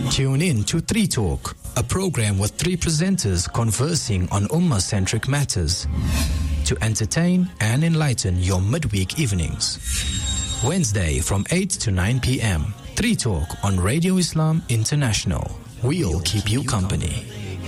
Tune in to 3 Talk, a program with 3 presenters conversing on Ummah-centric matters to entertain and enlighten your midweek evenings. Wednesday from 8 to 9 p.m. 3 Talk on Radio Islam International. We'll keep you company.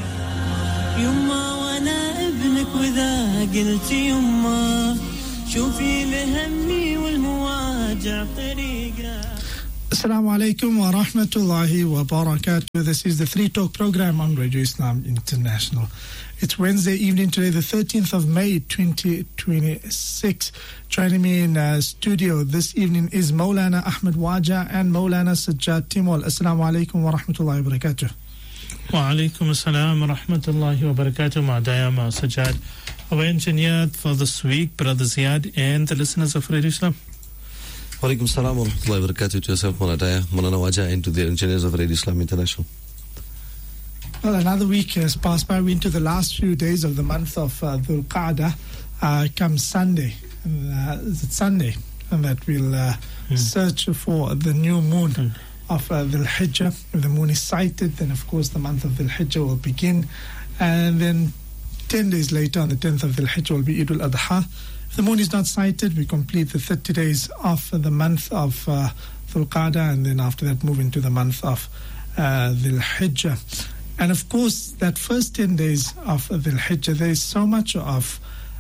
Assalamu alaikum wa rahmatullahi wa barakatuh. This is the 3 Talk program on Radio Islam International. It's Wednesday evening today, the 13th of May 2026. Joining me in studio this evening is Maulana Ahmed Waja and Maulana Sajjad Timol. Assalamu alaikum wa rahmatullahi wa barakatuh. Wa alaikum assalam wa rahmatullahi wa barakatuh. Ma'adaya ma Sajjad. Our engineer for this week, Brother Ziad, and the listeners of Radio Islam. Wa alaikum assalam wa rahmatullahi wa barakatuh to yourself, Maulana Waja, and to the engineers of Radio Islam International. Well, another week has passed by. We're into the last few days of the month of Dhul Qa'dah. Comes Sunday. Is it Sunday? And that we'll search for the new moon of Dhul Hijjah. If the moon is sighted, then of course the month of Dhul Hijjah will begin. And then 10 days later, on the 10th of Dhul Hijjah, will be Eid al-Adha. If the moon is not sighted, we complete the 30 days of the month of Dhul Qa'dah, and then after that move into the month of Dhul Hijjah. And of course, that first 10 days of Dhul Hijjah, there is so much of,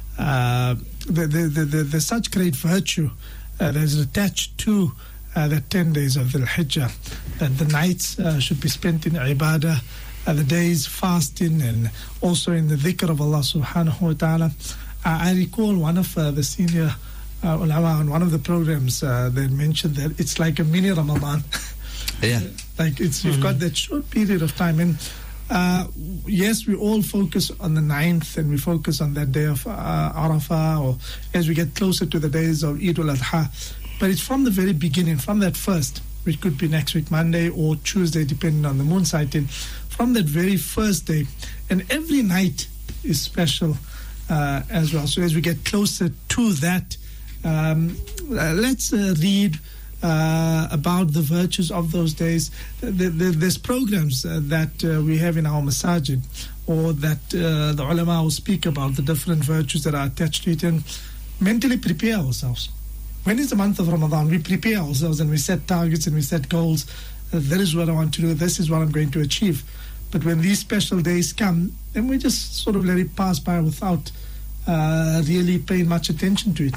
there's such great virtue that is attached to the 10 days of Dhul Hijjah, that the nights should be spent in ibadah, the days fasting, and also in the dhikr of Allah subhanahu wa ta'ala. I recall one of the senior ulama on one of the programs, they mentioned that it's like a mini Ramadan. Yeah. Like you've got that short period of time. And yes, we all focus on the 9th and we focus on that day of Arafah, or as we get closer to the days of Eid al-Adha. But it's from the very beginning, from that first, which could be next week, Monday or Tuesday, depending on the moon sighting, from that very first day. And every night is special as well. So as we get closer to that, let's read about the virtues of those days. There's programs that we have in our masajid, or that the ulama will speak about the different virtues that are attached to it, and mentally prepare ourselves. When is the month of Ramadan, we prepare ourselves and we set targets and we set goals. That is what I want to do, this is what I'm going to achieve. But when these special days come, then we just sort of let it pass by without really paying much attention to it.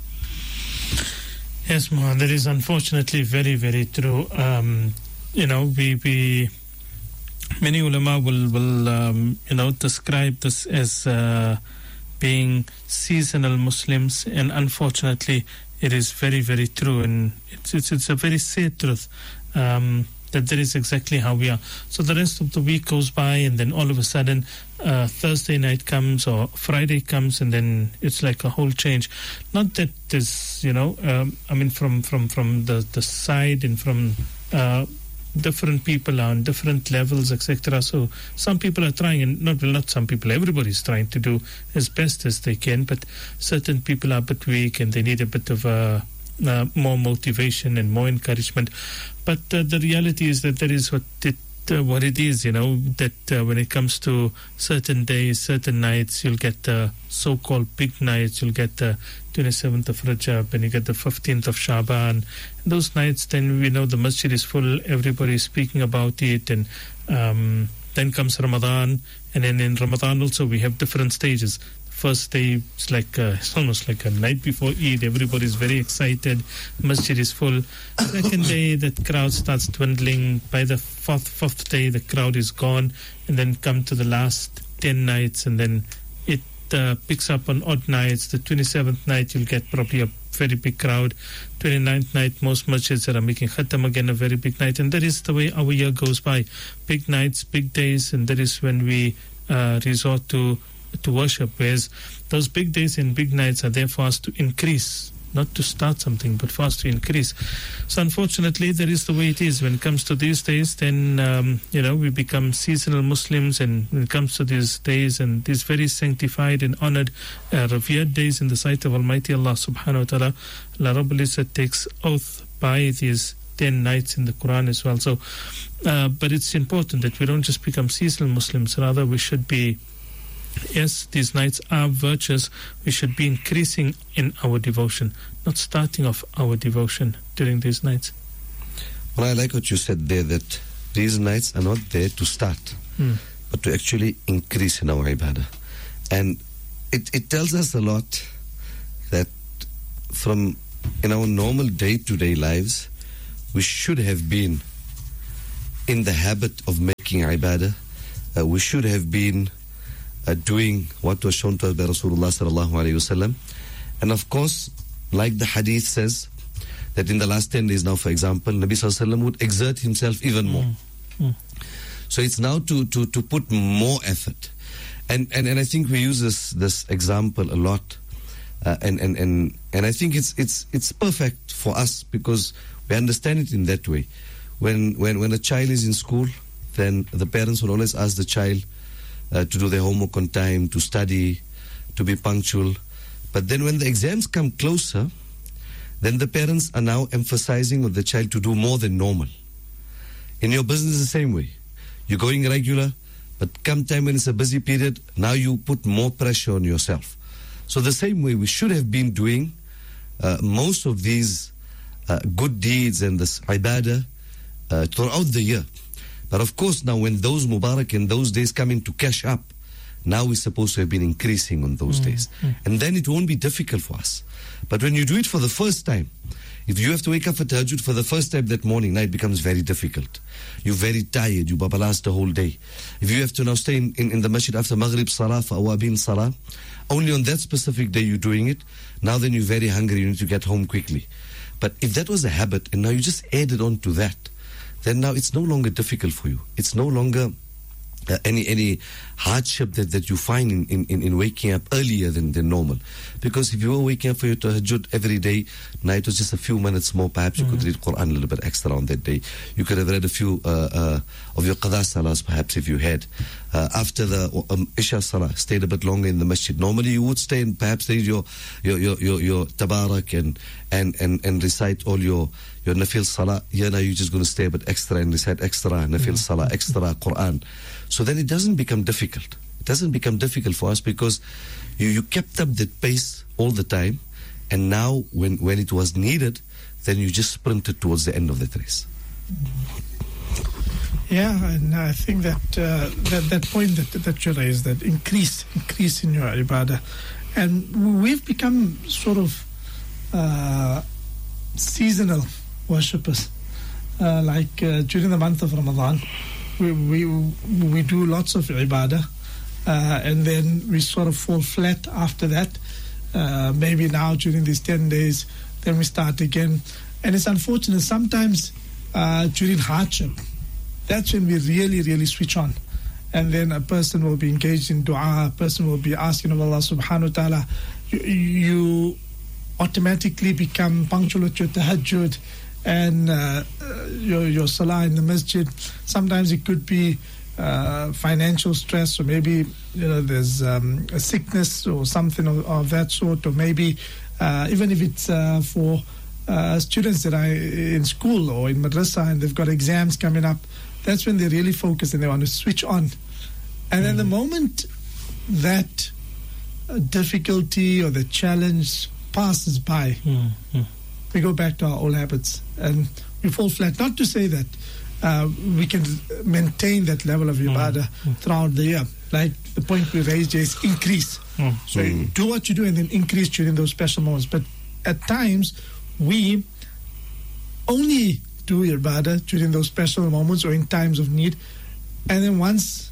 Yes, Mohan, that is unfortunately very, very true. We many ulama will describe this as being seasonal Muslims, and unfortunately, it is very, very true, and it's a very sad truth that that is exactly how we are. So the rest of the week goes by, and then all of a sudden, Thursday night comes or Friday comes, and then it's like a whole change. Not that there's, from the side and from different people are on different levels, etc. So some people are trying, and not some people, everybody's trying to do as best as they can, but certain people are a bit weak and they need a bit of more motivation and more encouragement. But the reality is that that is what it is, that when it comes to certain days, certain nights, you'll get the so-called big nights. You'll get the 27th of Rajab, and you get the 15th of Shaban. And those nights, then we know the masjid is full, everybody is speaking about it, and then comes Ramadan, and then in Ramadan also we have different stages. First day, it's almost like a night before Eid. Everybody's very excited. Masjid is full. Second day, the crowd starts dwindling. By the fourth day, the crowd is gone. And then come to the last 10 nights, and then it picks up on odd nights. The 27th night, you'll get probably a very big crowd. 29th night, most masjids are making khatam, again a very big night. And that is the way our year goes by. Big nights, big days, and that is when we resort to worship, whereas those big days and big nights are there for us to increase, not to start something, but for us to increase. So unfortunately, that is the way it is. When it comes to these days, then, we become seasonal Muslims, and when it comes to these days and these very sanctified and honored, revered days in the sight of Almighty Allah subhanahu wa ta'ala, Allah Rabbul Izzat takes oath by these 10 nights in the Quran as well. So, but it's important that we don't just become seasonal Muslims. Rather, we should be, yes, these nights are virtuous. We should be increasing in our devotion, not starting off our devotion during these nights. Well, I like what you said there, that these nights are not there to start, but to actually increase in our ibadah. And it tells us a lot that from in our normal day-to-day lives, we should have been in the habit of making ibadah. We should have been doing what was shown to us by Rasulullah sallallahu alayhi wasallam. And of course, like the hadith says, that in the last 10 days now, for example, Nabi sallallahu alayhi wasallam would exert himself even more. So it's now to put more effort. And I think we use this example a lot. And I think it's perfect for us because we understand it in that way. When a child is in school, then the parents will always ask the child to do their homework on time, to study, to be punctual. But then when the exams come closer, then the parents are now emphasizing on the child to do more than normal. In your business, the same way. You're going regular, but come time when it's a busy period, now you put more pressure on yourself. So the same way we should have been doing most of these good deeds and this ibadah throughout the year. But of course now when those Mubarak and those days come in to cash up, now we're supposed to have been increasing on those days. And then it won't be difficult for us. But when you do it for the first time, if you have to wake up for tahajjud for the first time that morning, now it becomes very difficult. You're very tired, you babalas the whole day. If you have to now stay in the masjid after Maghrib Salah for Awabin Salah, only on that specific day you're doing it, now then you're very hungry, you need to get home quickly. But if that was a habit and now you just added on to that, then now it's no longer difficult for you. It's no longer any hardship that you find in waking up earlier than normal. Because if you were waking up for your tahajjud every day, now it was just a few minutes more, perhaps you could read Quran a little bit extra on that day. You could have read a few of your qadha salahs, perhaps, if you had. After the Isha salah, stayed a bit longer in the masjid. Normally you would stay and perhaps read your tabarak and recite all your nafil salah. Here now you're just going to stay a bit extra and recite extra nafil salah, extra Quran. So then it doesn't become difficult. It doesn't become difficult for us because you kept up that pace all the time, and now when it was needed, then you just sprinted towards the end of that race. Yeah, and I think that that point that you raised, that increase in your ibadah, and we've become sort of seasonal worshippers. Like during the month of Ramadan, we do lots of ibadah, and then we sort of fall flat after that. Maybe now during these 10 days, then we start again. And it's unfortunate, sometimes during hardship, that's when we really switch on. And then a person will be engaged in dua, a person will be asking of Allah subhanahu wa ta'ala. You automatically become punctual with your tahajjud and your salah in the masjid. Sometimes it could be financial stress, or maybe there's a sickness or something of that sort, or maybe even if it's for students that are in school or in madrasa and they've got exams coming up, that's when they really focus and they want to switch on. And then the moment that difficulty or the challenge passes by, we go back to our old habits and we fall flat. Not to say that we can maintain that level of ibadah throughout the year. Like the point we raised is increase. So do what you do and then increase during those special moments. But at times, we only do ibadah during those special moments or in times of need. And then once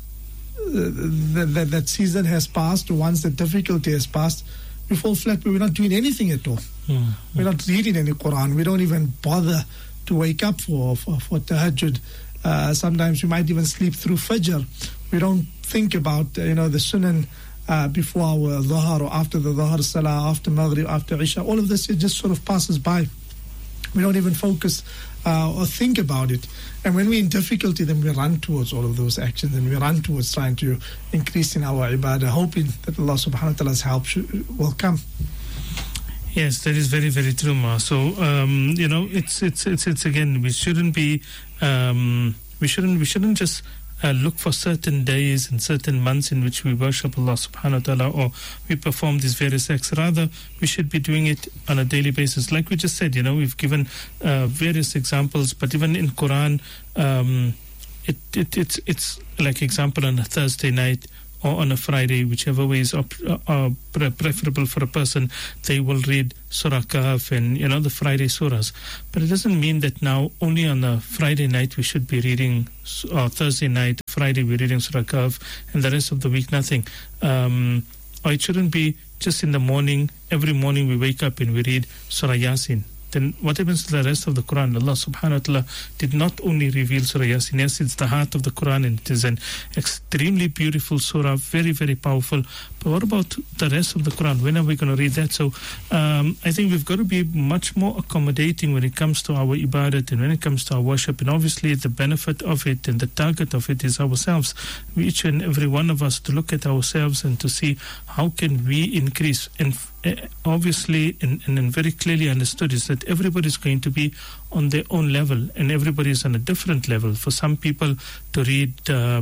that season has passed, or once the difficulty has passed, we fall flat, but we're not doing anything at all. We're not reading any Quran. We don't even bother to wake up for tahajjud. Sometimes we might even sleep through Fajr. We don't think about the sunan before our Dhuhr or after the Dhuhr Salah, after Maghrib, after Isha. All of this, it just sort of passes by. We don't even focus or think about it. And when we're in difficulty, then we run towards all of those actions and we run towards trying to increase in our ibadah, hoping that Allah subhanahu wa ta'ala's help will come. Yes, that is very, very true, Ma. So, it's again, we shouldn't just look for certain days and certain months in which we worship Allah subhanahu wa ta'ala, or we perform these various acts. Rather, we should be doing it on a daily basis. Like we just said, we've given various examples, but even in Quran, it's like example on a Thursday night or on a Friday, whichever way is preferable for a person, they will read Surah Kahf and, the Friday surahs. But it doesn't mean that now only on a Friday night we should be reading, or Thursday night, Friday we're reading Surah Kahf, and the rest of the week nothing. Or it shouldn't be just in the morning, every morning we wake up and we read Surah Yasin. Then what happens to the rest of the Quran? Allah subhanahu wa ta'ala did not only reveal Surah Yasin. Yes, it's the heart of the Quran, and it is an extremely beautiful surah, very, very powerful. But what about the rest of the Quran? When are we going to read that? So I think we've got to be much more accommodating when it comes to our ibadat and when it comes to our worship. And obviously the benefit of it and the target of it is ourselves. Each and every one of us to look at ourselves and to see how can we increase. And obviously and very clearly understood is that everybody's going to be on their own level, and everybody's on a different level. For some people to read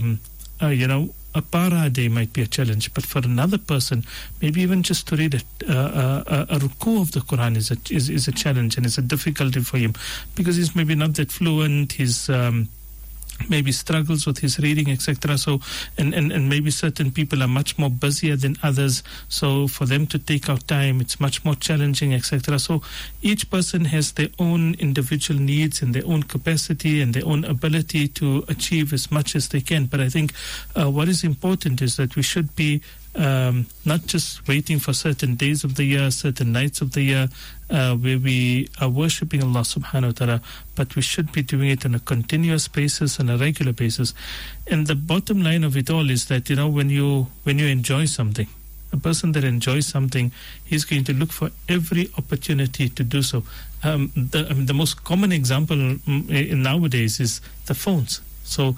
a para a day might be a challenge, but for another person maybe even just to read a ruku of the Quran is a challenge, and it's a difficulty for him because he's maybe not that fluent, he's maybe struggles with his reading, etc. So, and maybe certain people are much more busier than others. So for them to take out time, it's much more challenging, etc. So each person has their own individual needs and their own capacity and their own ability to achieve as much as they can. But I think what is important is that we should be not just waiting for certain days of the year, certain nights of the year, where we are worshipping Allah subhanahu wa ta'ala, but we should be doing it on a continuous basis, on a regular basis. And the bottom line of it all is that, when you enjoy something, a person that enjoys something, he's going to look for every opportunity to do so. The most common example nowadays is the phones. So,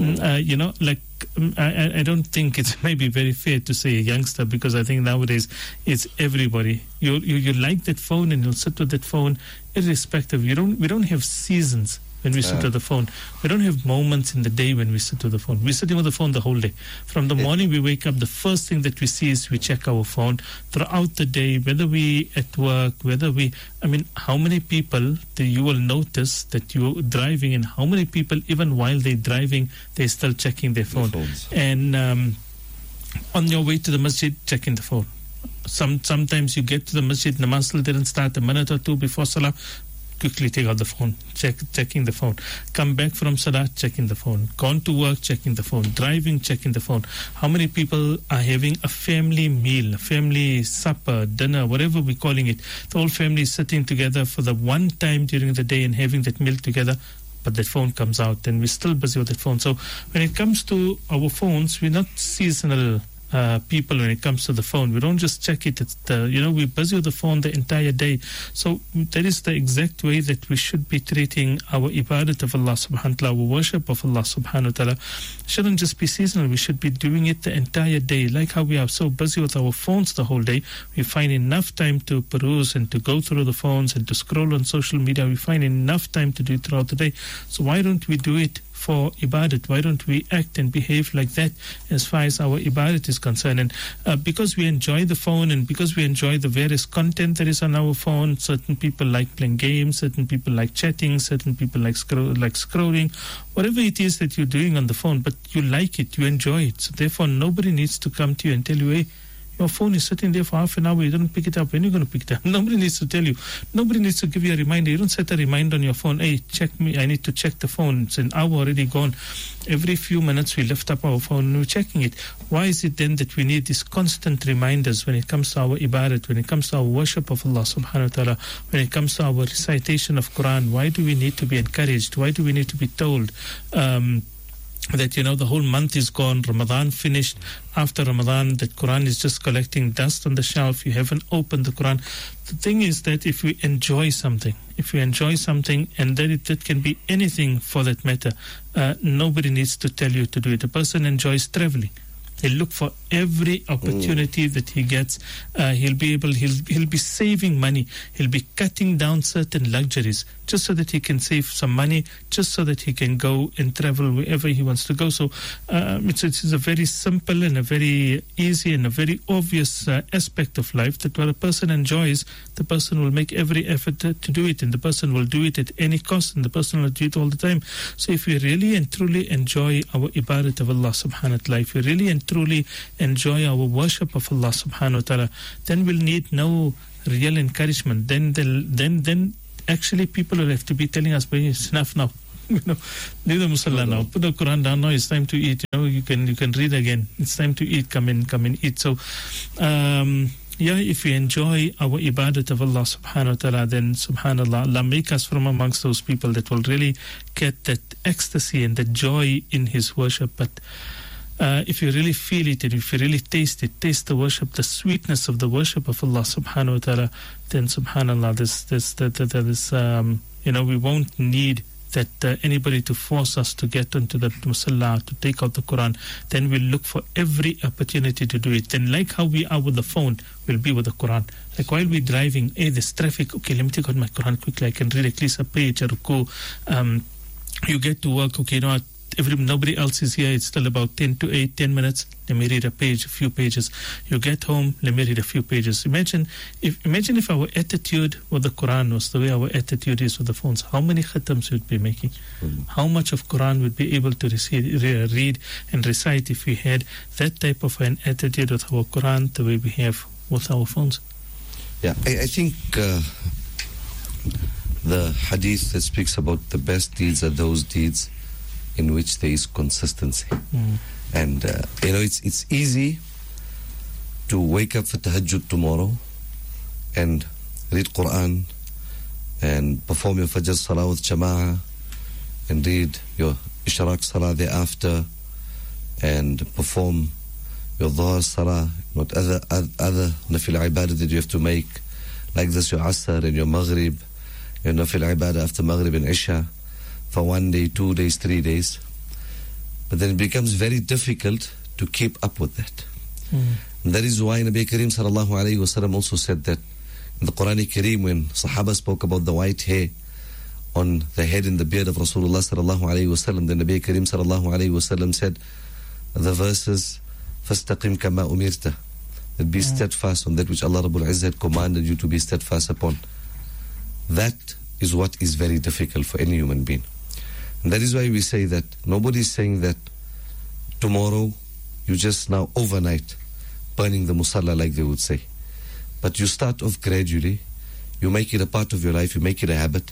I don't think it's maybe very fair to say a youngster, because I think nowadays it's everybody. You like that phone and you'll sit with that phone irrespective. We don't have seasons when we sit with the phone. We don't have moments in the day when we sit with the phone. We're sitting with the phone the whole day. From the morning we wake up, the first thing that we see is we check our phone. Throughout the day, whether we at work, how many people you will notice that you're driving, and how many people, even while they're driving, they're still checking their phone. And on your way to the masjid, checking the phone. Sometimes you get to the masjid, namaz still didn't start, a minute or two before salah, quickly take out the phone, checking the phone. Come back from salah, checking the phone. Gone to work, checking the phone. Driving, checking the phone. How many people are having a family meal, a family supper, dinner, whatever we're calling it? The whole family is sitting together for the one time during the day and having that meal together, but that phone comes out and we're still busy with that phone. So when it comes to our phones, we're not seasonal people when it comes to the phone. We don't just check it. We're busy with the phone the entire day. So that is the exact way that we should be treating our ibadat of Allah subhanahu wa ta'ala, our worship of Allah subhanahu wa ta'ala. Shouldn't just be seasonal. We should be doing it the entire day. Like how we are so busy with our phones the whole day, we find enough time to peruse and to go through the phones and to scroll on social media. We find enough time to do it throughout the day. So why don't we do it for ibadat? Why don't we act and behave like that as far as our ibadat is concerned? And because we enjoy the phone and because we enjoy the various content that is on our phone, certain people like playing games, certain people like chatting, certain people like scrolling, whatever it is that you're doing on the phone, but you like it, you enjoy it. So therefore nobody needs to come to you and tell you, hey, your phone is sitting there for half an hour, you don't pick it up. When are you going to pick it up? Nobody needs to tell you. Nobody needs to give you a reminder. You don't set a reminder on your phone. Hey, check me. I need to check the phone. It's an hour already gone. Every few minutes we lift up our phone and we're checking it. Why is it then that we need these constant reminders when it comes to our ibadat, when it comes to our worship of Allah subhanahu wa ta'ala, when it comes to our recitation of Quran? Why do we need to be encouraged? Why do we need to be told that the whole month is gone, Ramadan finished, after Ramadan that Quran is just collecting dust on the shelf, you haven't opened the Quran? The thing is that if we enjoy something, and that can be anything for that matter, nobody needs to tell you to do it. A person enjoys traveling. He'll look for every opportunity that he gets. He'll be saving money. He'll be cutting down certain luxuries just so that he can save some money, just so that he can go and travel wherever he wants to go. So it's a very simple and a very easy and a very obvious aspect of life that what a person enjoys, the person will make every effort to do it, and the person will do it at any cost, and the person will do it all the time. So if we really and truly enjoy our ibadat of Allah subhanahu wa ta'ala, if we really and truly enjoy our worship of Allah subhanahu wa ta'ala, then we'll need no real encouragement. Then actually people will have to be telling us, it's enough now. Leave the musalla now. Put the Quran down now. It's time to eat. You can read again. It's time to eat. Come and eat. So, if we enjoy our ibadat of Allah subhanahu wa ta'ala, then subhanallah, Allah make us from amongst those people that will really get that ecstasy and that joy in His worship. But if you really feel it and if you really taste the worship, the sweetness of the worship of Allah subhanahu wa ta'ala, then subhanallah, we won't need that anybody to force us to get into the musalla, to take out the Quran. Then we'll look for every opportunity to do it. Then like how we are with the phone, we'll be with the Quran. Like while we're driving, there's traffic, okay, let me take out my Quran quickly, I can read at least a page or ruku. You get to work, okay, nobody else is here, it's still about 10 minutes, let me read a few pages. You get home, let me read a few pages. Imagine if our attitude with the Quran was the way our attitude is with the phones. How many khatams we'd be making? How much of Quran we'd be able to read and recite if we had that type of an attitude with our Quran the way we have with our phones? Yeah, I think the hadith that speaks about the best deeds are those deeds in which there is consistency. And it's easy to wake up for tahajjud tomorrow and read Quran and perform your Fajr Salah with Jama'ah and read your Ishraq Salah thereafter and perform your Dhuhr Salah, not other Nafil Ibadah that you have to make, like this your Asr and your Maghrib, your Nafil Ibadah after Maghrib and Isha, for 1 day, 2 days, 3 days. But then it becomes very difficult to keep up with that. And that is why Nabi Kareem sallallahu alayhi wa sallam also said that in the Quran Kareem, when Sahaba spoke about the white hair on the head and the beard of Rasulullah sallallahu alayhi wa sallam, then Nabi Kareem sallallahu alayhi wa sallam said the verses, فَاسْتَقِمْ كَمَا أُمِرْتَ, that be steadfast on that which Allah Rabbul Izzah had commanded you to be steadfast upon. That is what is very difficult for any human being. And that is why we say that nobody is saying that tomorrow you just now overnight burning the musalla like they would say. But you start off gradually, you make it a part of your life, you make it a habit.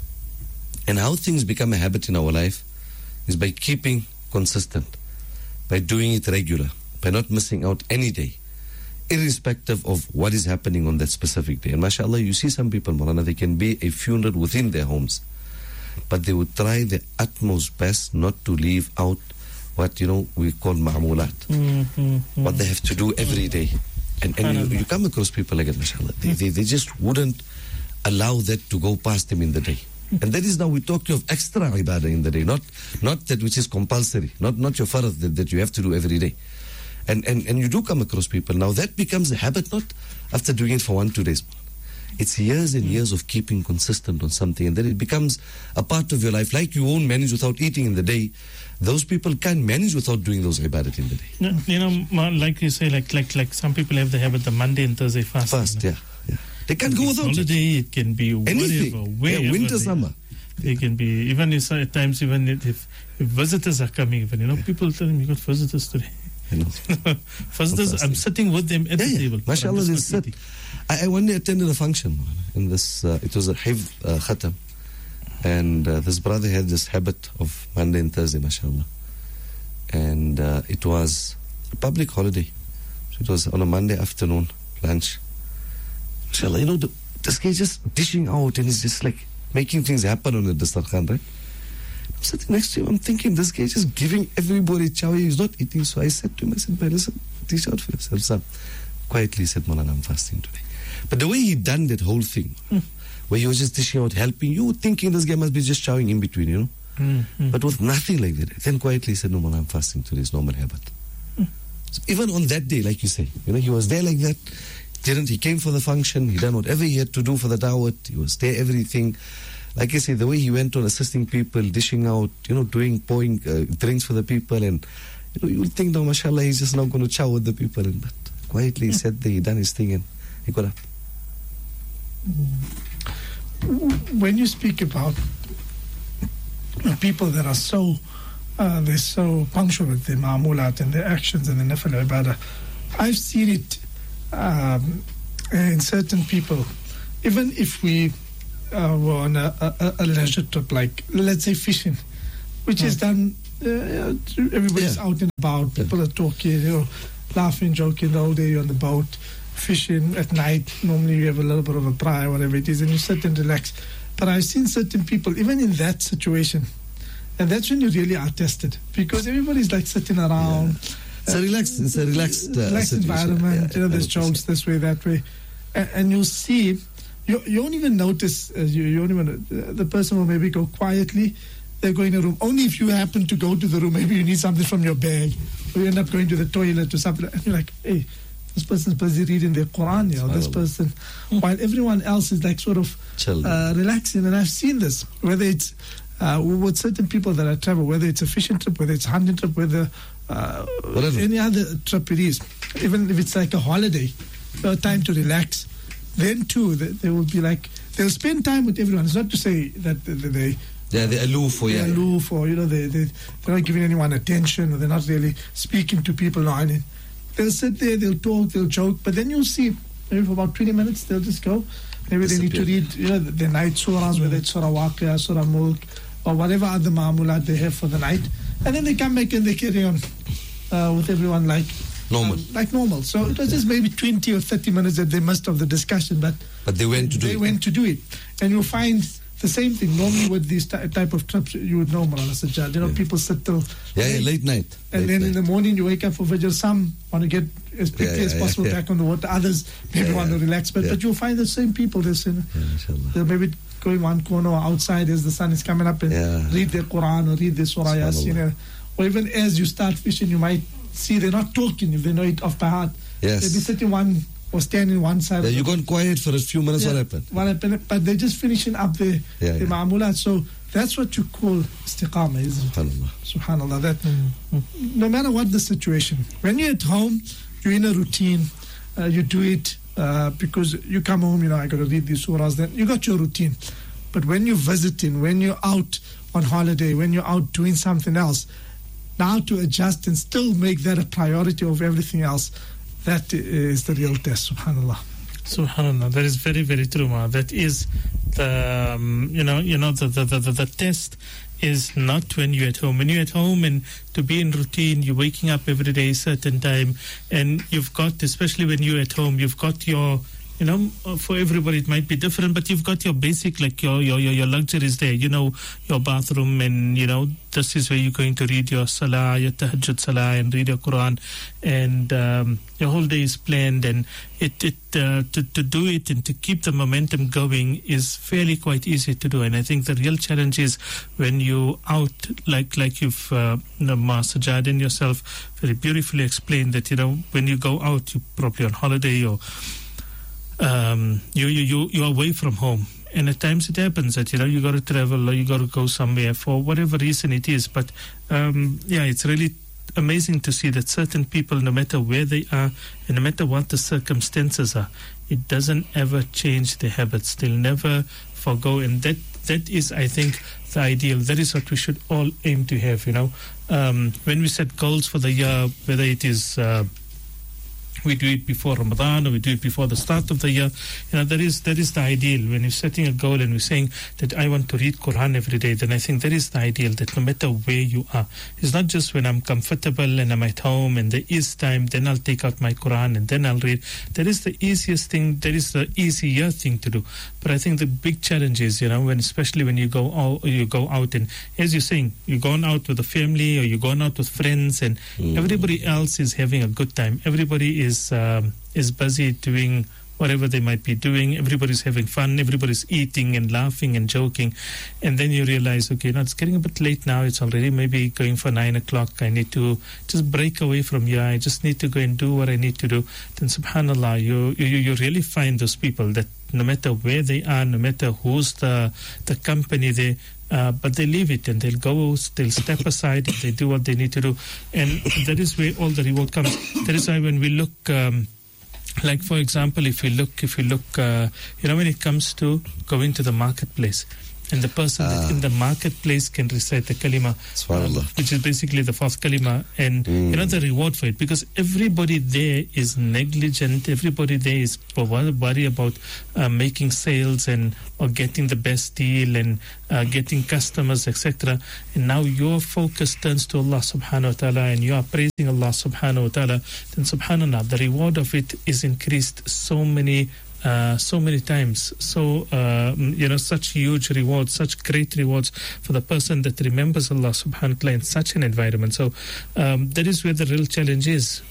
And how things become a habit in our life is by keeping consistent, by doing it regular, by not missing out any day, irrespective of what is happening on that specific day. And mashallah, you see some people, Maulana, they can be a funeral within their homes, but they would try their utmost best not to leave out what we call ma'mulat, what they have to do every day. And you come across people like that, mashallah, they just wouldn't allow that to go past them in the day. And that is now we're talking of extra ibadah in the day, not that which is compulsory, not your farad that you have to do every day. And you do come across people. Now that becomes a habit, not after doing it for 1-2 days. It's years and years of keeping consistent on something, and then it becomes a part of your life. Like you won't manage without eating in the day, those people can't manage without doing those ibadat in the day. Like you say, like some people have the habit the Monday and Thursday fast. Yeah. They can't go without holiday, it can be anything. Wherever, winter, summer. They can be, even at times, even if visitors are coming, people tell them, you got visitors today. Visitors, I'm sitting with them at the table. MashaAllah, they sit. I one day attended a function in this, it was a Hifz Khatam, and this brother had this habit of Monday and Thursday, MashaAllah. And it was a public holiday. So it was on a Monday afternoon, lunch. MashaAllah, this guy just dishing out and he's just like making things happen on the Dastarkhan, right? I'm sitting next to him, I'm thinking, this guy is just giving everybody chow, he's not eating. So I said to him, listen, dish out for yourself, son. Quietly said, Maulana, I'm fasting today. But the way he done that whole thing, where he was just dishing out, helping, you thinking this guy must be just chowing in between, But with nothing like that. Then quietly said, no, Maulana, I'm fasting today, it's normal habit. So even on that day, like you say, he was there like that. He came for the function, he done whatever he had to do for the dawat, he was there, everything. Like I say, the way he went on assisting people, dishing out, pouring drinks for the people, and you would think, no, mashallah, he's just not going to chow with the people, but quietly he sat there, he done his thing, and he got up. When you speak about people that are so they're so punctual with their ma'amulat and their actions and the nafil ibadah, I've seen it in certain people. Even if we were on a leisure trip, like let's say fishing, which is done, everybody's out and about, people are talking, laughing, joking the whole day on the boat. Fishing at night, normally you have a little bit of a prayer, whatever it is, and you sit and relax. But I've seen certain people, even in that situation, and that's when you really are tested, because everybody's like sitting around. It's a relaxed environment. There's jokes this way, that way, and you'll see. You won't even notice. You won't even. The person will maybe go quietly. They go in a room. Only if you happen to go to the room, maybe you need something from your bag, or you end up going to the toilet or something, and you're like, hey. This person's busy reading their Quran, this person, while everyone else is like sort of relaxing. And I've seen this, whether it's with certain people that I travel, whether it's a fishing trip, whether it's a hunting trip, whether any other trip it is, even if it's like a holiday, time to relax, then too, they will be like, they'll spend time with everyone. It's not to say that they're aloof, or they're not giving anyone attention, or they're not really speaking to people. No, they'll sit there, they'll talk, they'll joke, but then you'll see, maybe for about 20 minutes, they'll just go. Maybe they need to read the night surahs, whether it's Surah Waqia, Surah Mulk, or whatever other ma'amulat they have for the night. And then they come back and they carry on with everyone like normal. So it was just maybe 20 or 30 minutes that they missed of the discussion, but they went to do it. And you'll find the same thing. Normally with these type of trips, you would know, Maulana Sajjad, people sit till late night. And then in the morning you wake up for Fajr. Some want to get as quickly as possible back on the water. Others maybe want to relax. But you'll find the same people. They're maybe going one corner or outside as the sun is coming up and read their Quran or read their Surah Yasin. Or even as you start fishing, you might see they're not talking if they know it off by heart. They'll be sitting one or standing one side. You gone quiet for a few minutes. What happened? But they're just finishing up the ma'amulat. So that's what you call istiqamah, isn't it? Subhanallah. That no matter what the situation, when you're at home, you're in a routine. You do it because you come home. I got to read these surahs. Then you got your routine. But when you're visiting, when you're out on holiday, when you're out doing something else, now to adjust and still make that a priority of everything else. That is the real test, subhanallah. Subhanallah, that is very, very true, Ma. That is the, the test is not when you're at home. When you're at home and to be in routine, you're waking up every day, certain time, and you've got, especially when you're at home, you've got your, for everybody it might be different, but you've got your basic, like your luxuries there, your bathroom, and this is where you're going to read your salah, your tahajjud salah, and read your Quran, and your whole day is planned, and to do it and to keep the momentum going is fairly quite easy to do. And I think the real challenge is when you out, like you've Ma Sajjad and yourself very beautifully explained that when you go out, you're probably on holiday or you're away from home, and at times it happens that you got to travel or you got to go somewhere for whatever reason it is. But it's really amazing to see that certain people, no matter where they are and no matter what the circumstances are, it doesn't ever change their habits. They'll never forgo, and that is, I think, the ideal. That is what we should all aim to have. When we set goals for the year, whether it is we do it before Ramadan or we do it before the start of the year, that is the ideal. When you're setting a goal and we're saying that I want to read Quran every day, then I think that is the ideal, that no matter where you are, it's not just when I'm comfortable and I'm at home and there is time, then I'll take out my Quran and then I'll read. That is the easiest thing, that is the easier thing to do. But I think the big challenge is, especially when you go out, and as you're saying, you're going out with a family or you're going out with friends, and everybody else is having a good time. Everybody is busy doing whatever they might be doing. Everybody's having fun, everybody's eating and laughing and joking. And then you realize, okay, now it's getting a bit late now. It's already maybe going for 9 o'clock. I need to just break away from here. I just need to go and do what I need to do. Then subhanAllah, you really find those people that no matter where they are, no matter who's the company they but they leave it and they'll step aside and they do what they need to do. And that is where all the reward comes. That is why when we look, like for example, if we look, when it comes to going to the marketplace, and the person that in the marketplace can recite the kalima, which is basically the fourth kalima, and the reward for it, because everybody there is negligent, everybody there is worried about making sales or getting the best deal and getting customers, etc. And now your focus turns to Allah subhanahu wa ta'ala and you are praising Allah subhanahu wa ta'ala, then subhanallah, the reward of it is increased so many times. So, such huge rewards, such great rewards for the person that remembers Allah subhanahu wa ta'ala in such an environment. So, that is where the real challenge is.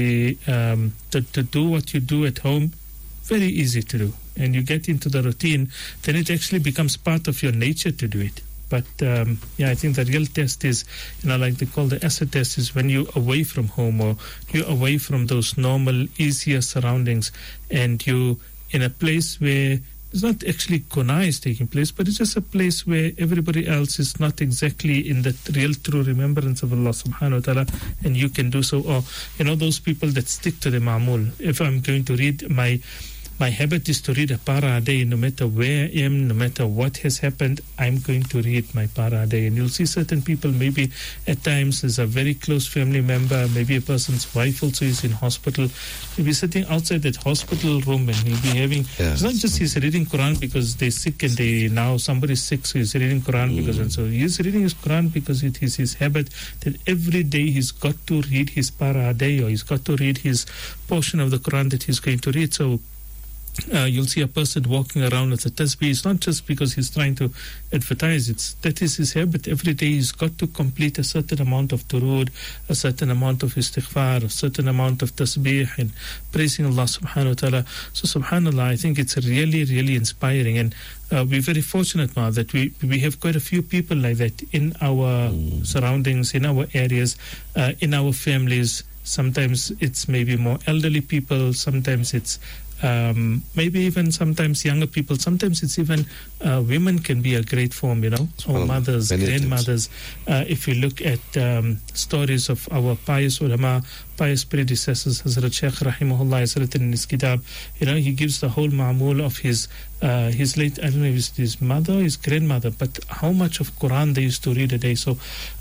To do what you do at home, very easy to do. And you get into the routine, then it actually becomes part of your nature to do it. But, I think the real test is, like they call the acid test, is when you're away from home or you're away from those normal, easier surroundings and you in a place where it's not actually Qunā is taking place, but it's just a place where everybody else is not exactly in the real true remembrance of Allah subhanahu wa ta'ala, and you can do so. Or, those people that stick to the ma'mul. If I'm going to read, my habit is to read a para a day, no matter where I am, no matter what has happened, I'm going to read my para a day. And you'll see certain people, maybe at times there's a very close family member, maybe a person's wife also is in hospital. He'll be sitting outside that hospital room and he'll be having, it's not just he's reading Quran because they're sick and now somebody's sick, so he's reading Quran because, and so he's reading his Quran because it is his habit that every day he's got to read his para a day, or he's got to read his portion of the Quran that he's going to read. So, you'll see a person walking around with a tasbih. It's not just because he's trying to advertise. That is his habit. Every day he's got to complete a certain amount of durood, a certain amount of istighfar, a certain amount of tasbih and praising Allah subhanahu wa ta'ala. So subhanallah, I think it's really, really inspiring. And we're very fortunate now that we have quite a few people like that in our surroundings, in our areas, in our families. Sometimes it's maybe more elderly people. Sometimes it's maybe even sometimes younger people. Sometimes it's even women can be a great form, or mothers, grandmothers. If you look at stories of our pious ulama, pious predecessors, Hazrat Shaykh Rahimahullah has written in his kitab, he gives the whole ma'mul of his late, I don't know if his mother or his grandmother, but how much of Quran they used to read a day. So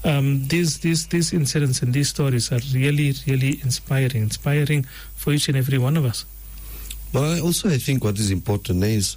these incidents and these stories are really, really inspiring for each and every one of us. But I think what is important is,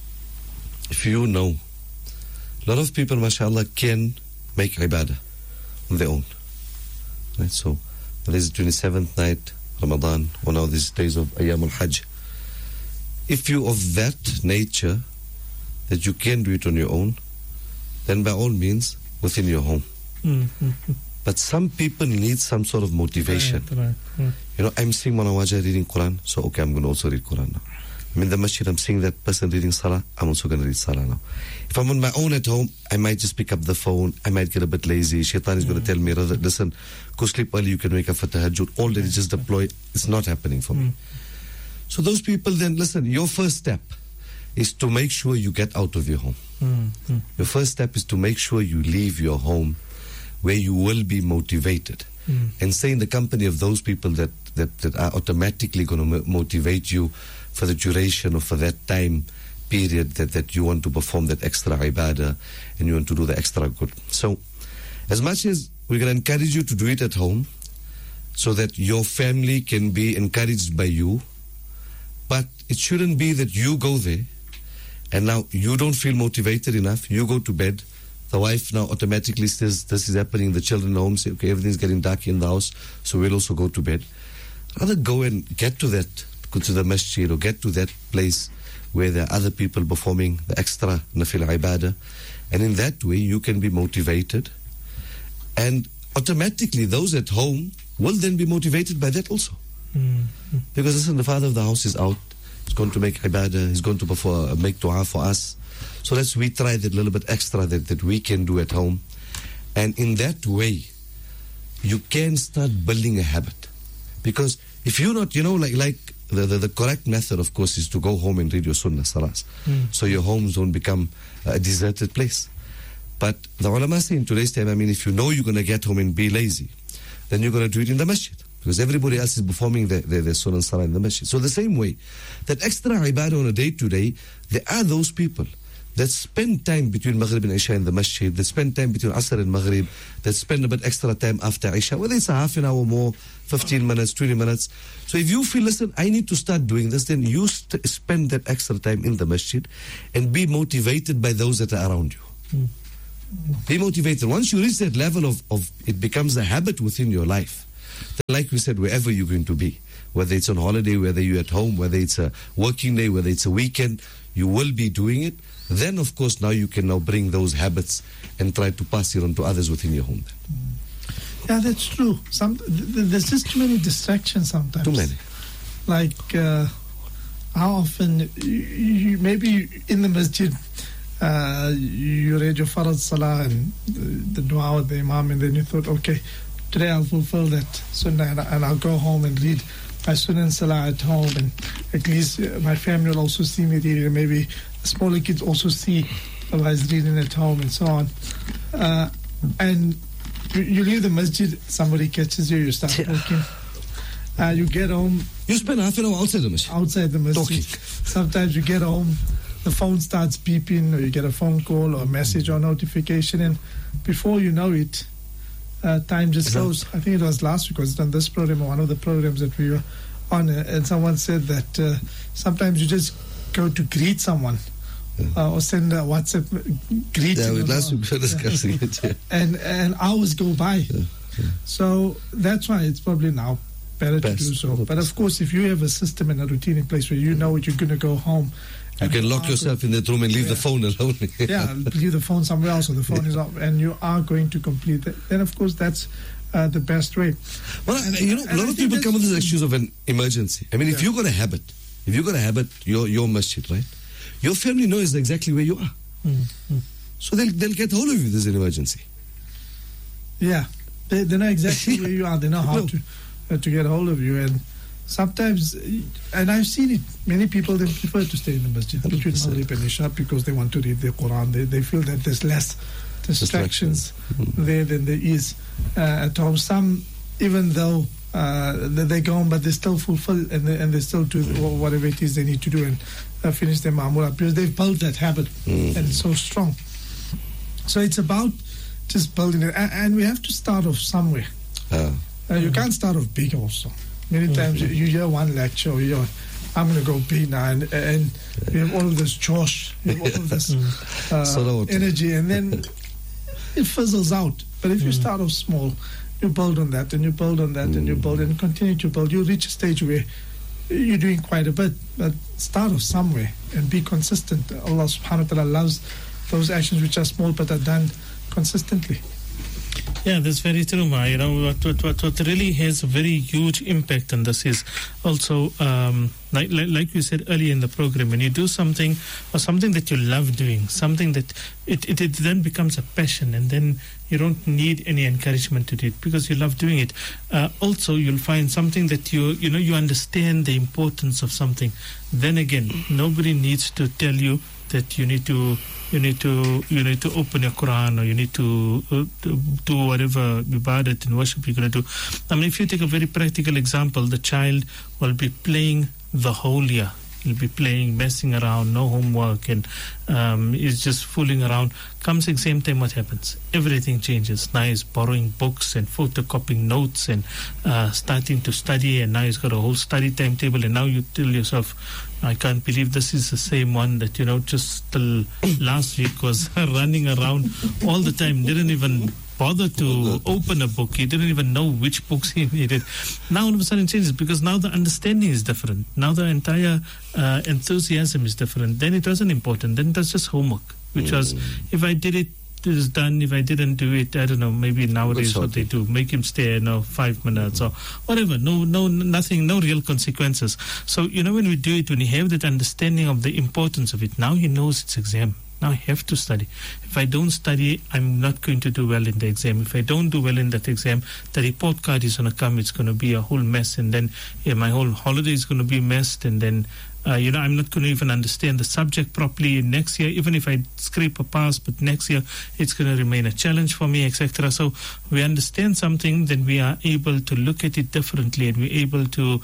if a lot of people, mashallah, can make ibadah on their own. Right? So, this is 27th night, Ramadan, or now these days of Ayyam al-Hajj. If you of that nature, that you can do it on your own, then by all means, within your home. But some people need some sort of motivation. Right. I'm seeing Manawaja reading Quran, so okay, I'm going to also read Quran now. I'm in the masjid, I'm seeing that person reading Salah, I'm also going to read Salah now. If I'm on my own at home, I might just pick up the phone, I might get a bit lazy. Shaitan is going to tell me, rather, listen, go sleep early, you can wake up for tahajjud. All that is just deploy. It's not happening for me. So those people then, listen, your first step is to make sure you get out of your home. Your first step is to make sure you leave your home where you will be motivated. And stay in the company of those people that are automatically going to motivate you for the duration or for that time period that you want to perform that extra ibadah and you want to do the extra good. So, as much as we're going to encourage you to do it at home so that your family can be encouraged by you, but it shouldn't be that you go there and now you don't feel motivated enough, you go to bed, the wife now automatically says, this is happening, the children at home say, okay, everything's getting dark in the house, so we'll also go to bed. Rather go and get to the masjid or get to that place where there are other people performing the extra nafil ibadah, and in that way you can be motivated, and automatically those at home will then be motivated by that also. Because listen, the father of the house is out, He's going to make ibadah. He's going to make dua for us. So we try that little bit extra that we can do at home. And in that way, you can start building a habit. Because if you're not, like the correct method, of course, is to go home and read your sunnah salahs. So your homes don't become a deserted place. But the ulama say in today's time, if you know you're going to get home and be lazy, then you're going to do it in the masjid. Because everybody else is performing the sunnah and salah in the masjid. So the same way, that extra ibadah on a day-to-day, there are those people that spend time between Maghrib and Isha in the masjid, that spend time between Asr and Maghrib, that spend a bit extra time after Isha, whether it's a half an hour more, 15 minutes, 20 minutes. So if you feel, listen, I need to start doing this, then you spend that extra time in the masjid and be motivated by those that are around you. Be motivated. Once you reach that level of it becomes a habit within your life. Then, like we said, wherever you're going to be, whether it's on holiday, whether you're at home, whether it's a working day, whether it's a weekend, you will be doing it. Then, of course, now you can bring those habits and try to pass it on to others within your home. Yeah, that's true. There's just too many distractions sometimes. Too many. Like, how often, you maybe in the masjid, you read your farad salah and the dua with the imam, and then you thought, okay, today I'll fulfill that sunnah and I'll go home and read my sunnah and salah at home, and at least my family will also see me reading, and maybe smaller kids also see otherwise reading at home and so on. And you leave the masjid, somebody catches you, you start talking. You get home. You spend half an hour outside the masjid. Outside the masjid. Talking. Sometimes you get home, the phone starts beeping, or you get a phone call or a message or notification, and before you know it, time just goes. I think it was last week, was it on this program or one of the programs that we were on, and someone said that sometimes you just go to greet someone or send a WhatsApp greeting. Yeah, last week we were discussing it. Yeah. And hours go by. So that's why it's probably now better to do so. But of course, if you have a system and a routine in place where you know you're going to go home, you can lock yourself in that room and leave the phone alone. Leave the phone somewhere else, or the phone is off, and you are going to complete it. Then, of course, that's the best way. Well, a lot of people come with this excuse of an emergency. If you've got a habit, your masjid, right? Your family knows exactly where you are. So they'll get hold of you if there's an emergency. Yeah, they know exactly where you are. They know how to get hold of you. And sometimes, and I've seen it, many people, they prefer to stay in the masjid between Maghrib and Isha because they want to read the Quran. They feel that there's less distractions there than there is at home. Some, even though they go home, but they still fulfill and they still do whatever it is they need to do and finish their ma'amura, because they've built that habit and it's so strong. So it's about just building it, and we have to start off somewhere. You can't start off big also. Many times you hear one lecture, or you hear, I'm going to go big now, and you have all of this josh, you have all of this energy, and then it fizzles out. But if you start off small, you build on that, and you build on that, and you build, and continue to build, you'll reach a stage where you're doing quite a bit. But start off somewhere and be consistent. Allah subhanahu wa ta'ala loves those actions which are small but are done consistently. Yeah, that's very true, Ma. What really has a very huge impact on this is also, like you said earlier in the program, when you do something or something that you love doing, something that it then becomes a passion, and then you don't need any encouragement to do it because you love doing it. Also, you'll find something that you understand the importance of something. Then again, nobody needs to tell you that you need to open your Quran, or you need to do whatever ibadat and worship you're going to do. If you take a very practical example, the child will be playing the whole year. He'll be playing, messing around, no homework, and is just fooling around. Comes exam time, what happens? Everything changes. Now he's borrowing books and photocopying notes and starting to study, and now he's got a whole study timetable, and now you tell yourself, I can't believe this is the same one that, just till last week was running around all the time, didn't even bother to open a book. He didn't even know which books he needed. Now all of a sudden it changes because now the understanding is different. Now the entire enthusiasm is different. Then it wasn't important. Then it was just homework, which was, if I did it is done. If I didn't do it, I don't know, maybe nowadays what they do, make him stay 5 minutes or whatever. Nothing, no real consequences. So, when we do it, when you have that understanding of the importance of it, now he knows it's exam. Now I have to study. If I don't study, I'm not going to do well in the exam. If I don't do well in that exam, the report card is going to come. It's going to be a whole mess. And then my whole holiday is going to be messed. And then, I'm not going to even understand the subject properly next year, even if I scrape a pass. But next year, it's going to remain a challenge for me, etc. So we understand something, then we are able to look at it differently. And we're able to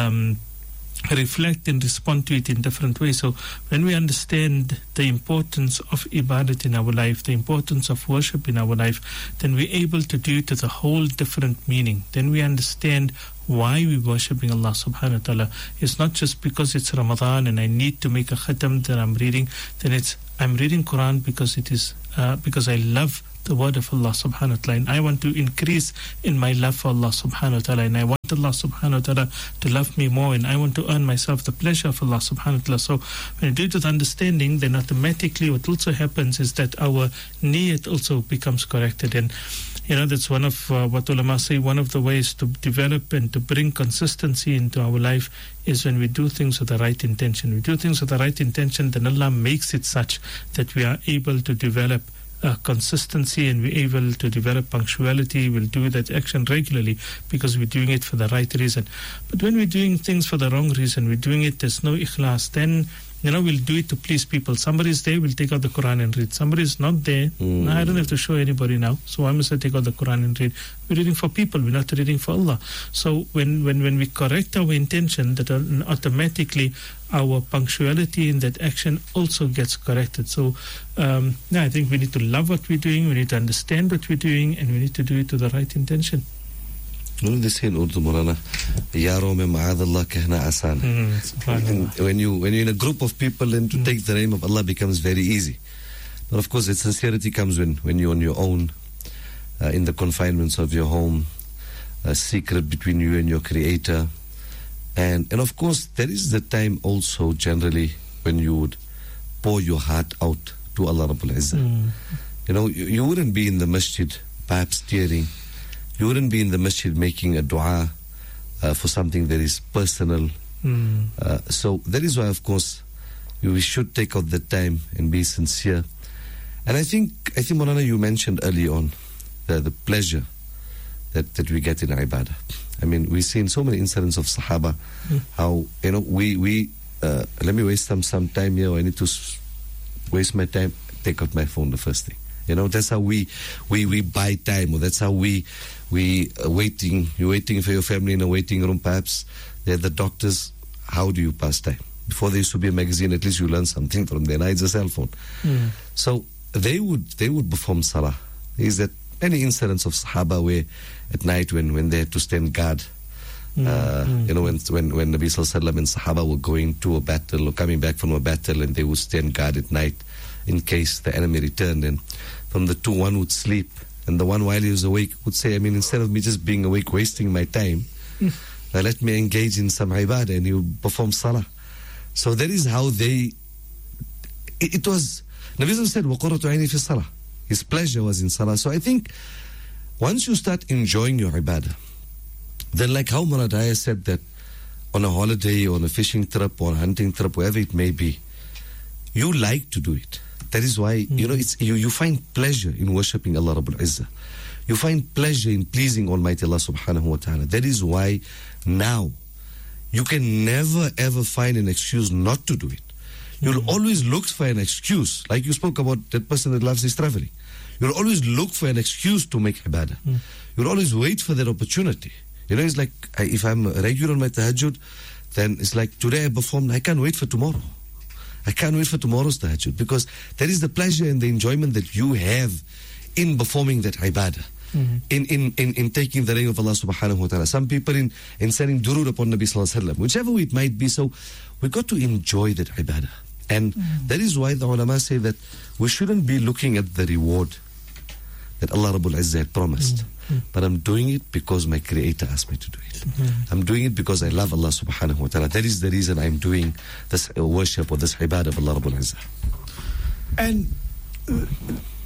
reflect and respond to it in different ways. So when we understand the importance of ibadat in our life, the importance of worship in our life, then we're able to do it with a whole different meaning. Then we understand why we're worshipping Allah subhanahu wa ta'ala. It's not just because it's Ramadan and I need to make a khatam that I'm reading. Then I'm reading Quran because it is because I love the word of Allah subhanahu wa ta'ala, and I want to increase in my love for Allah subhanahu wa ta'ala, and I want Allah subhanahu wa ta'ala to love me more, and I want to earn myself the pleasure of Allah subhanahu wa ta'ala. So when you do it with understanding, then automatically what also happens is that our niyat also becomes corrected. And that's one of what ulama say, one of the ways to develop and to bring consistency into our life is when we do things with the right intention. We do things with the right intention, then Allah makes it such that we are able to develop consistency, and we're able to develop punctuality. We'll do that action regularly because we're doing it for the right reason. But when we're doing things for the wrong reason, we're doing it, there's no ikhlas, then we'll do it to please people. Somebody's there, we'll take out the Quran and read. Somebody's not there, I don't have to show anybody now, so why must I take out the Quran and read? We're reading for people, we're not reading for Allah. So when we correct our intention, that automatically our punctuality in that action also gets corrected. So I think we need to love what we're doing, we need to understand what we're doing, and we need to do it to the right intention. They say in Urdu, Maulana, Yaro mein ma'adallah kehna asan. When you're in a group of people, then to take the name of Allah becomes very easy. But of course, its sincerity comes when you're on your own, in the confinements of your home, a secret between you and your Creator. And of course, there is the time also generally when you would pour your heart out to Allah Rabbul Izzah. You wouldn't be in the masjid perhaps tearing. You wouldn't be in the masjid making a dua for something that is personal. So that is why, of course, we should take out the time and be sincere. And I think Maulana, you mentioned early on the pleasure that we get in ibadah. I mean, we've seen so many incidents of Sahaba, how, we let me waste some time here, or I need to waste my time, take out my phone the first thing. That's how we buy time, or that's how we waiting. You're waiting for your family in a waiting room, perhaps. They're the doctors. How do you pass time? Before there used to be a magazine, at least you learn something from there. Now it's a cell phone. So they would perform salah. Is that many incidents of Sahaba where at night when they had to stand guard, when Nabi Sallallahu Alaihi Wasallam and Sahaba were going to a battle or coming back from a battle, and they would stand guard at night in case the enemy returned. And from the two, one would sleep, and the one, while he was awake, would say, instead of me just being awake, wasting my time, let me engage in some ibadah, and he would perform salah. So that is how it was. Nabi said, وَقُرَّةُ عَيْنِي فِي الصَّلَاةِ. His pleasure was in salah. So I think once you start enjoying your ibadah, then like how Muradaya said that on a holiday or on a fishing trip or a hunting trip, wherever it may be, you like to do it. That is why, you find pleasure in worshipping Allah Rabbul Izzah. You find pleasure in pleasing Almighty Allah subhanahu wa ta'ala. That is why now you can never ever find an excuse not to do it. You'll always look for an excuse. Like you spoke about that person that loves his traveling. You'll always look for an excuse to make ibadah. You'll always wait for that opportunity. It's like, if I'm regular on my tahajjud, then it's like, today I performed, I can't wait for tomorrow. I can't wait for tomorrow's tahajjud, because there is the pleasure and the enjoyment that you have in performing that ibadah. In taking the name of Allah subhanahu wa ta'ala. Some people in sending durood upon Nabi sallallahu alaihi wasallam, whichever way it might be. So we got to enjoy that ibadah. And that is why the ulama say that we shouldn't be looking at the reward that Allah Rabbul Izzah had promised. But I'm doing it because my Creator asked me to do it. I'm doing it because I love Allah subhanahu wa ta'ala. That is the reason I'm doing this worship or this ibadah of Allah Rabbul Izzah. And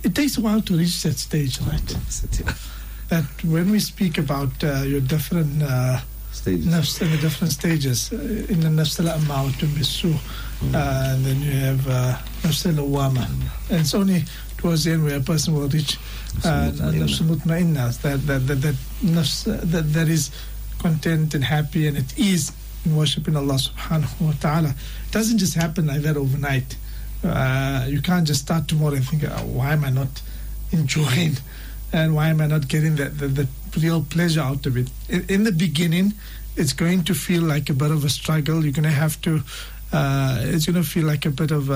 it takes a while to reach that stage, right? That when we speak about your different nafs and the different stages, in the nafs al-amma wa tumbisu, and then you have nafs al-lawwama, and it's only towards the end where a person will reach nafs al-mutma'inna, that nafs that is content and happy and at ease in worshiping Allah subhanahu wa ta'ala. It doesn't just happen like that overnight. You can't just start tomorrow and think, why am I not enjoying and why am I not getting the real pleasure out of it? In the beginning, it's going to feel like a bit of a struggle. You're going to have to, it's going to feel like a bit of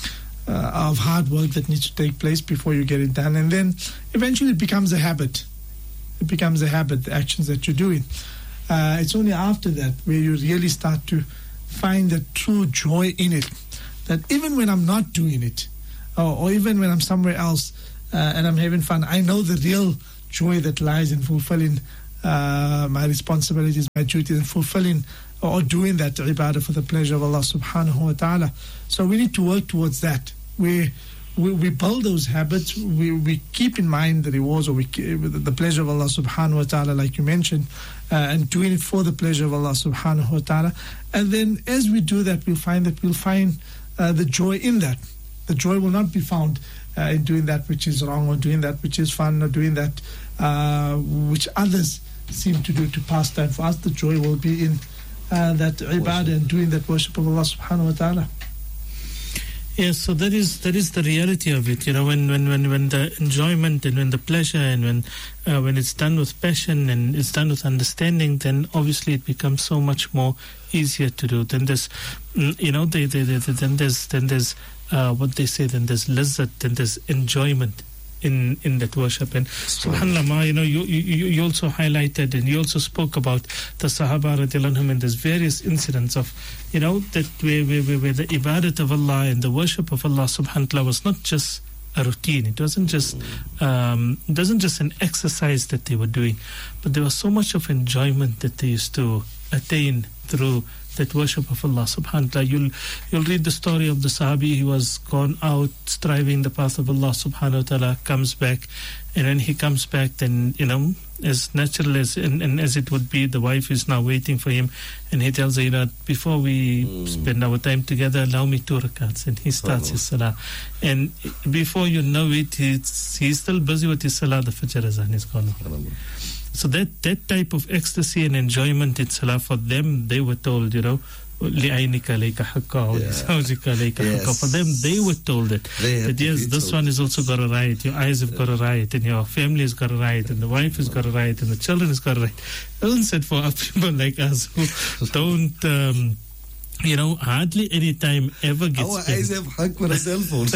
hard work that needs to take place before you get it done. And then eventually it becomes a habit. It becomes a habit, the actions that you're doing. It's only after that where you really start to find the true joy in it. That even when I'm not doing it, or even when I'm somewhere else and I'm having fun, I know the real joy that lies in fulfilling my responsibilities, my duties, and fulfilling or doing that ibadah for the pleasure of Allah subhanahu wa ta'ala. So we need to work towards that. We build those habits, we keep in mind the rewards or the pleasure of Allah subhanahu wa ta'ala, like you mentioned, and doing it for the pleasure of Allah subhanahu wa ta'ala. And then as we do that, we'll find the joy in that. The joy will not be found in doing that which is wrong, or doing that which is fun, or doing that which others seem to do to pass time. For us, the joy will be in that ibadah and doing that worship of Allah subhanahu wa ta'ala. Yes, so that is the reality of it. You know, when the enjoyment and when the pleasure and when it's done with passion and it's done with understanding, then obviously it becomes so much more easier to do. Then there's, you know, then there's what they say. Then there's lizzat. Then there's enjoyment in that worship. And subhanallah, you know, you also highlighted and you also spoke about the Sahaba radiallahu anhum, and there's various incidents of, you know, that where the ibadat of Allah and the worship of Allah subhanahu wa ta'ala was not just a routine. It wasn't just an exercise that they were doing, but there was so much of enjoyment that they used to attain through that worship of Allah subhanahu wa ta'ala. You'll read the story of the Sahabi. He was gone out striving the path of Allah subhanahu wa ta'ala, comes back, and when he comes back, then, you know, as natural as and as it would be, the wife is now waiting for him, and he tells her, you know, before we spend our time together, allow me 2 rakats, and he starts his salah, and before you know it, he's still busy with his salah. The Fajr azan is gone. So that type of ecstasy and enjoyment in salah, for them, they were told, you know, لِعَيْنِكَ لَيْكَ حَقَّا وَلِسَوْجِكَ لَيْكَ حَقَّا. For them, they were told that yes, this one has also got a right, your eyes have got a right, and your family has got a right, and the wife has got a right, and the children has got a right. It wasn't said for people like us who don't, you know, hardly any time ever gets our eyes have hug with our cell phones.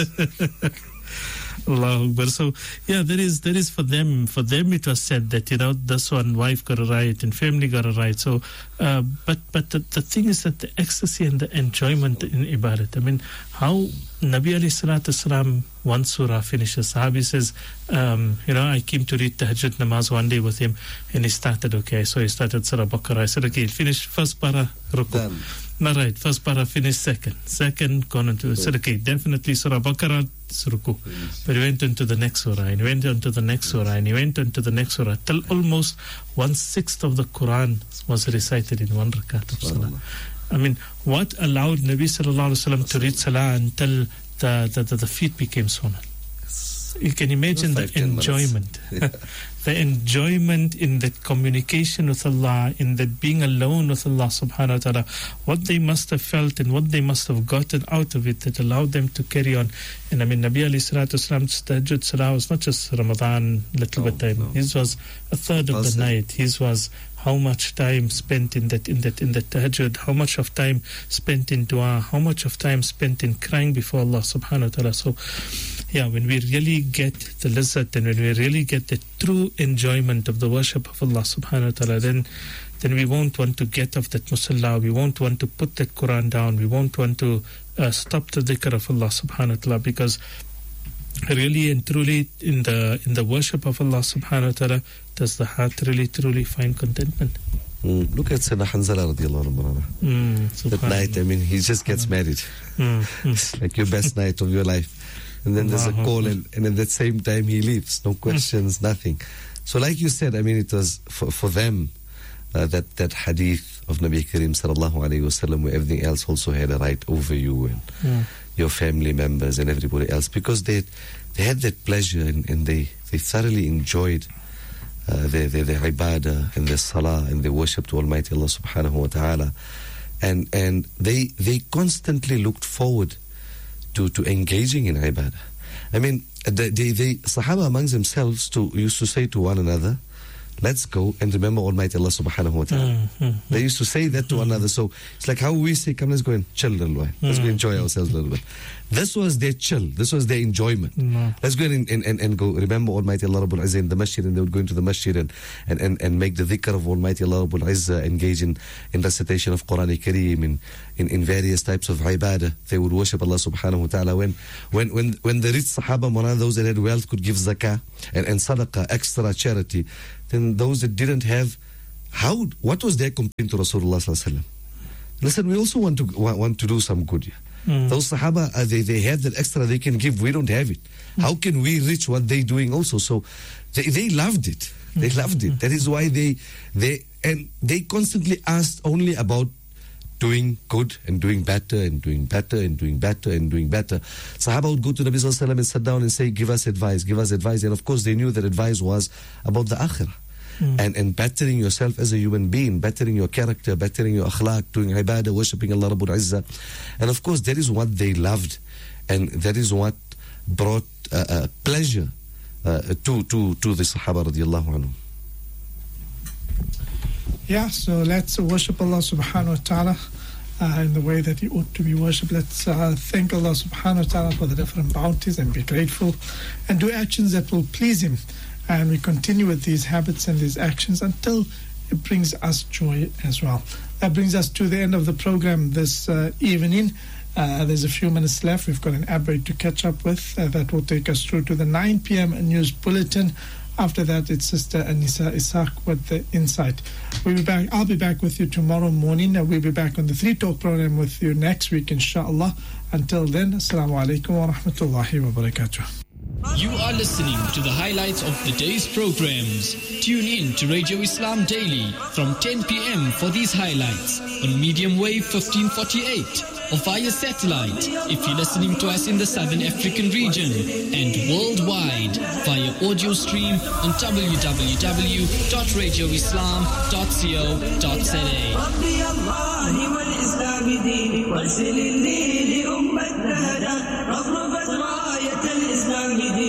Allahu Akbar. So yeah, that is for them it was said that, you know, this one wife got a right and family got a right. So but the thing is that the ecstasy and the enjoyment in ibadat, I mean, how Nabi alayhi salatu wasalam, one surah finishes, Sahabi says, you know, I came to read tahajjud namaz one day with him, and he started Surah Baqarah. I said, okay, finish first para, ruku. All right, first para finished, second gone into it. Said, okay, definitely Surah Baqarah, ruku. But he went into the next surah, and he went into the next surah, and he went into the next surah, till almost 1/6 of the Quran was recited in 1 rakat of salah. I mean, what allowed Nabi sallallahu alaihi wasallam to read salah until the feet became swollen? You can imagine the enjoyment. The enjoyment in that communication with Allah, in that being alone with Allah subhanahu wa ta'ala, what they must have felt and what they must have gotten out of it that allowed them to carry on. And I mean, Nabi alayhi salatu wasalam's tahajjud salah was not just Ramadan, little bit time. His was a third of the night. His was how much time spent in that tahajjud, how much of time spent in dua, how much of time spent in crying before Allah subhanahu wa ta'ala. So yeah, when we really get the lizzat and when we really get the true enjoyment of the worship of Allah subhanahu wa ta'ala, then we won't want to get off that musalla, we won't want to put that Quran down, we won't want to stop the dhikr of Allah subhanahu wa ta'ala, because really and truly in the worship of Allah subhanahu wa ta'ala does the heart really truly find contentment. Look at Sayyidina Hanzala radiallahu anhu. That night, I mean, he just gets married. It's like your best night of your life. and then there's a call, and at that same time he leaves. No questions, nothing. So like you said, I mean, it was for them that hadith of Nabi Kareem sallallahu alayhi wasallam, where everything else also had a right over you and your family members and everybody else, because they had that pleasure and they thoroughly enjoyed their ibadah and their salah and their worship to Almighty Allah subhanahu wa ta'ala. And they constantly looked forward to engaging in ibadah. I mean, the Sahaba amongst themselves used to say to one another, let's go and remember Almighty Allah subhanahu wa ta'ala. They used to say that to one another. So it's like how we say, come, let's go and chill a little while. Let's go enjoy ourselves a little bit. This was their chill. This was their enjoyment. Let's go and go remember Almighty Allah Rabbul Izzah in the masjid, and they would go into the masjid and make the dhikr of Almighty Allah Rabbul Izzah, engage in recitation of Quran Kareem, in various types of ibadah. They would worship Allah subhanahu wa ta'ala. When the rich Sahaba, those that had wealth, could give zakah and sadaqah, extra charity, then those that didn't have, what was their complaint to Rasulullah sallallahu alaihi wasallam? Listen, we also want to do some good. Those Sahaba, they have that extra they can give. We don't have it. How can we reach what they're doing also? So they loved it. They loved it. That is why they constantly asked only about doing good and doing better and doing better and doing better and doing better. Sahaba would go to Nabi sallallahu alaihi wasallam and sit down and say, give us advice, give us advice. And of course they knew that advice was about the akhirah. And bettering yourself as a human being, bettering your character, bettering your akhlaq, doing ibadah, worshipping Allah Rabbul Izzah. And of course that is what they loved, and that is what brought pleasure to the Sahaba radiallahu anhum. Yeah, so let's worship Allah subhanahu wa ta'ala in the way that He ought to be worshipped. Let's thank Allah subhanahu wa ta'ala for the different bounties and be grateful and do actions that will please Him. And we continue with these habits and these actions until it brings us joy as well. That brings us to the end of the program this evening. There's a few minutes left. We've got an ad break to catch up with. That will take us through to the 9 p.m. news bulletin. After that, it's Sister Anisa Ishaq with the Insight. We'll be back. I'll be back with you tomorrow morning. We'll be back on the 3 Talk program with you next week, inshallah. Until then, Assalamu alaikum wa rahmatullahi wa barakatuh. You are listening to the highlights of the day's programs. Tune in to Radio Islam Daily from 10 p.m. for these highlights on medium wave 1548 or via satellite if you're listening to us in the Southern African region, and worldwide via audio stream on www.radioislam.co.za.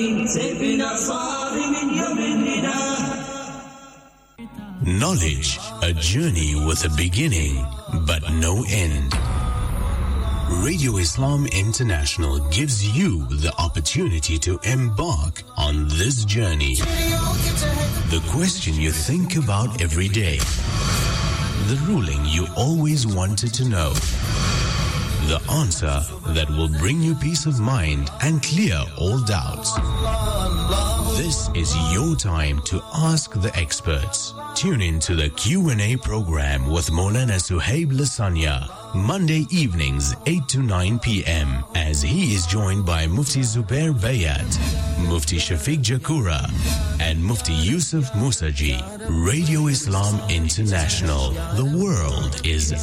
Knowledge, a journey with a beginning but no end. Radio Islam International gives you the opportunity to embark on this journey. The question you think about every day. The ruling you always wanted to know. The answer that will bring you peace of mind and clear all doubts. This is your time to ask the experts. Tune in to the Q&A program with Maulana Suhaib Lasanya, Monday evenings 8 to 9 p.m. as he is joined by Mufti Zubair Bayat, Mufti Shafiq Jakura and Mufti Yusuf Musaji. Radio Islam International. The world is